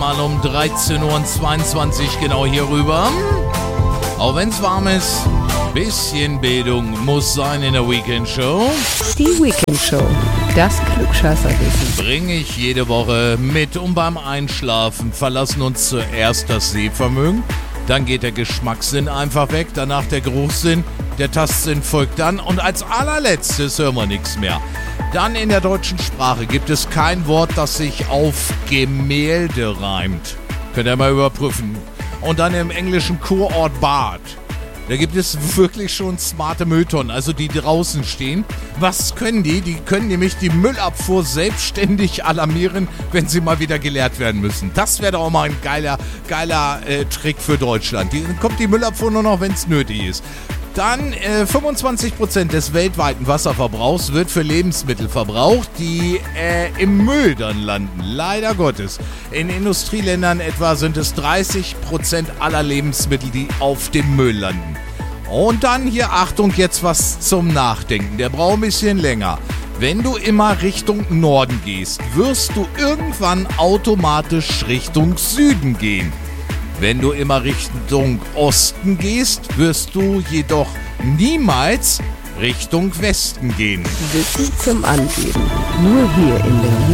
Mal um 13:22 Uhr genau hier rüber. Auch wenn es warm ist, bisschen Bildung muss sein in der Weekend Show. Die Weekend Show, das Klugscheißerwissen. Bringe ich jede Woche mit und beim Einschlafen verlassen uns zuerst das Sehvermögen. Dann geht der Geschmackssinn einfach weg, danach der Geruchssinn, der Tastsinn folgt dann und als allerletztes hören wir nichts mehr. Dann in der deutschen Sprache gibt es kein Wort, das sich auf Gemälde reimt. Könnt ihr mal überprüfen. Und dann im englischen Kurort Bad. Da gibt es wirklich schon smarte Mülltonnen, also die draußen stehen. Was können die? Die können nämlich die Müllabfuhr selbstständig alarmieren, wenn sie mal wieder geleert werden müssen. Das wäre doch auch mal ein geiler Trick für Deutschland. Dann kommt die Müllabfuhr nur noch, wenn es nötig ist. Dann 25% des weltweiten Wasserverbrauchs wird für Lebensmittel verbraucht, die im Müll dann landen. Leider Gottes. In Industrieländern etwa sind es 30% aller Lebensmittel, die auf dem Müll landen. Und dann hier, Achtung, jetzt was zum Nachdenken. Der braucht ein bisschen länger. Wenn du immer Richtung Norden gehst, wirst du irgendwann automatisch Richtung Süden gehen. Wenn du immer Richtung Osten gehst, wirst du jedoch niemals Richtung Westen gehen. Wissen zum Angeben. Nur hier in der